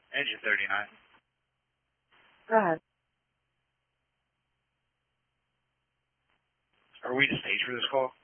Engine 39. Go ahead. Are we the stage for this call?